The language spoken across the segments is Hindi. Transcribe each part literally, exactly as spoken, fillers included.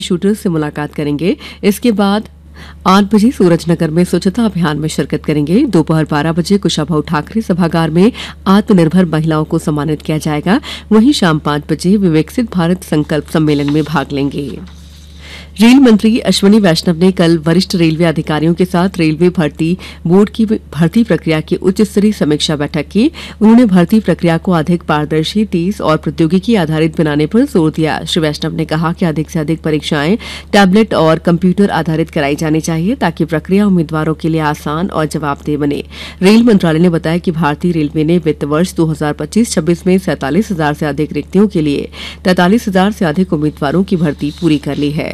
शूटर्स से मुलाकात करेंगे। इसके बाद आठ बजे सूरजनगर में स्वच्छता अभियान में शिरकत करेंगे। दोपहर बारह बजे कुशाभाऊ ठाकरे सभागार में आत्मनिर्भर महिलाओं को सम्मानित किया जाएगा। वहीं शाम पांच बजे वे विकसित भारत संकल्प सम्मेलन में भाग लेंगे। रेल मंत्री अश्विनी वैष्णव ने कल वरिष्ठ रेलवे अधिकारियों के साथ रेलवे भर्ती बोर्ड की भर्ती प्रक्रिया की उच्च स्तरीय समीक्षा बैठक की। उन्होंने भर्ती प्रक्रिया को अधिक पारदर्शी, तेज और प्रौद्योगिकी आधारित बनाने पर जोर दिया। श्री वैष्णव ने कहा कि अधिक से अधिक परीक्षाएं टैबलेट और कंप्यूटर आधारित कराई जानी चाहिए ताकि प्रक्रिया उम्मीदवारों के लिए आसान और जवाबदेह बने। रेल मंत्रालय ने बताया कि भारतीय रेलवे ने वित्त वर्ष दो हजार पच्चीस छब्बीस में सैंतालीस हजार से अधिक रिक्तियों के लिए तैंतालीस हजार से अधिक उम्मीदवारों की भर्ती पूरी कर ली है।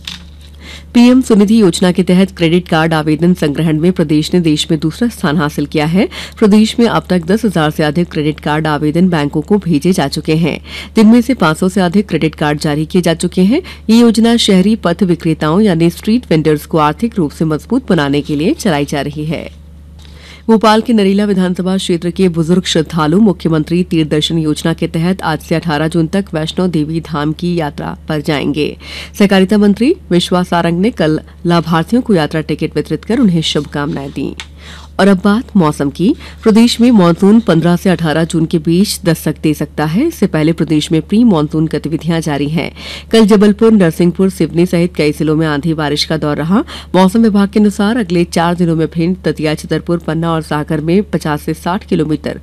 पीएम स्वनिधि योजना के तहत क्रेडिट कार्ड आवेदन संग्रहण में प्रदेश ने देश में दूसरा स्थान हासिल किया है। प्रदेश में अब तक दस हजार से अधिक क्रेडिट कार्ड आवेदन बैंकों को भेजे जा चुके हैं, जिनमें से पांच सौ से अधिक क्रेडिट कार्ड जारी किए जा चुके हैं। ये योजना शहरी पथ विक्रेताओं यानी स्ट्रीट वेंडर्स को आर्थिक रूप से मजबूत बनाने के लिए चलाई जा रही है। भोपाल के नरेला विधानसभा क्षेत्र के बुजुर्ग श्रद्धालु मुख्यमंत्री तीर्थ दर्शन योजना के तहत आज से अठारह जून तक वैष्णो देवी धाम की यात्रा पर जाएंगे। सहकारिता मंत्री विश्वास सारंग ने कल लाभार्थियों को यात्रा टिकट वितरित कर उन्हें शुभकामनाएं दी। और अब बात मौसम की। प्रदेश में मानसून पंद्रह से अठारह जून के बीच दस्तक दे सकता है। इससे पहले प्रदेश में प्री मानसून गतिविधियां जारी हैं। कल जबलपुर, नरसिंहपुर, सिवनी सहित कई जिलों में आंधी बारिश का दौर रहा। मौसम विभाग के अनुसार अगले चार दिनों में भिंड, दतिया, छतरपुर, पन्ना और सागर में पचास से साठ किलोमीटर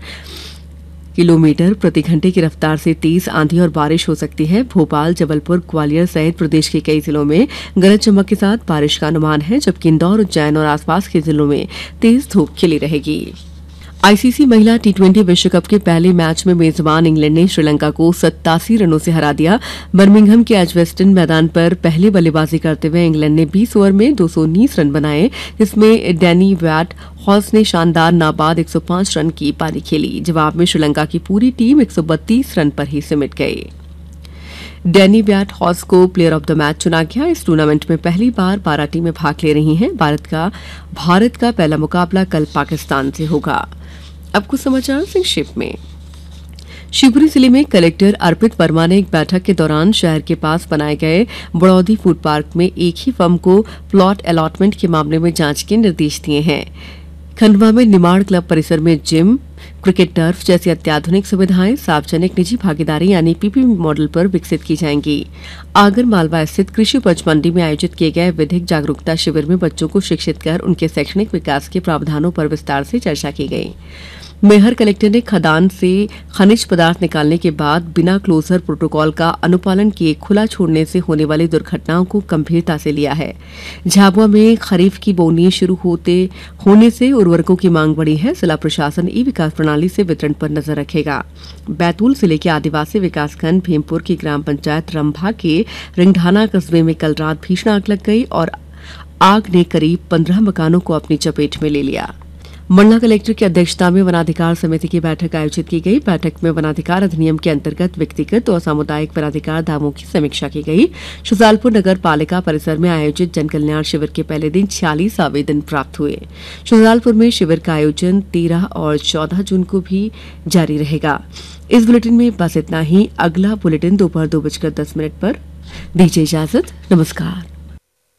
किलोमीटर प्रति घंटे की रफ्तार से तेज आंधी और बारिश हो सकती है। भोपाल, जबलपुर, ग्वालियर सहित प्रदेश के कई जिलों में गरज चमक के साथ बारिश का अनुमान है, जबकि इंदौर, उज्जैन और आसपास के जिलों में तेज धूप खिली रहेगी। आईसीसी महिला टी ट्वेंटी विश्व कप के पहले मैच में मेजबान इंग्लैंड ने श्रीलंका को सत्तासी रनों से हरा दिया। बर्मिंघम के एजवेस्टन मैदान पर पहले बल्लेबाजी करते हुए इंग्लैंड ने बीस ओवर में दो सौ उन्नीस रन बनाए, जिसमें डैनी वैट हॉर्स ने शानदार नाबाद एक सौ पांच रन की पारी खेली। जवाब में श्रीलंका की पूरी टीम एक सौ बत्तीस रन पर ही सिमट गई। डैनी व्याट हॉर्स को प्लेयर ऑफ द मैच चुना गया। इस टूर्नामेंट में पहली बार बारह टीमें भाग ले रही हैं। भारत का भारत का पहला मुकाबला कल पाकिस्तान से होगा। अब कुछ समाचार संक्षेप में। शिवपुरी जिले में कलेक्टर अर्पित वर्मा ने एक बैठक के दौरान शहर के पास बनाए गए बड़ौदी फूड पार्क में एक ही फर्म को प्लॉट अलॉटमेंट के मामले में जांच के निर्देश दिए हैं। खंडवा में निमाड़ क्लब परिसर में जिम, क्रिकेट टर्फ जैसी अत्याधुनिक सुविधाएं सार्वजनिक निजी भागीदारी यानी पीपीपी मॉडल पर विकसित की जाएंगी। आगर मालवा स्थित कृषि उपज मंडी में आयोजित किए गए विधिक जागरूकता शिविर में बच्चों को शिक्षित कर उनके शैक्षणिक विकास के प्रावधानों पर विस्तार से चर्चा की गई। मेहर कलेक्टर ने खदान से खनिज पदार्थ निकालने के बाद बिना क्लोजर प्रोटोकॉल का अनुपालन किए खुला छोड़ने से होने वाली दुर्घटनाओं को गंभीरता से लिया है। झाबुआ में खरीफ की बोनी शुरू होते होने से उर्वरकों की मांग बढ़ी है। जिला प्रशासन ई विकास प्रणाली से वितरण पर नजर रखेगा। बैतूल जिले के आदिवासी विकासखंड भीमपुर की ग्राम पंचायत रंभा के रिंगढाना कस्बे में कल रात भीषण आग लग गई और आग ने करीब पंद्रह मकानों को अपनी चपेट में ले लिया। मंडला कलेक्टर की अध्यक्षता में वनाधिकार समिति की बैठक आयोजित की गई। बैठक में वनाधिकार अधिनियम के अंतर्गत व्यक्तिगत और सामुदायिक वनाधिकार दावों की समीक्षा की गई। शुजालपुर नगर पालिका परिसर में आयोजित जन कल्याण शिविर के पहले दिन छियालीस आवेदन प्राप्त हुए। शुजालपुर में शिविर का आयोजन तेरह और चौदह जून को भी जारी रहेगा। इस बुलेटिन में बस इतना ही। अगला बुलेटिन दोपहर दो बजकर दस मिनट पर। दीजिए इजाजत। नमस्कार।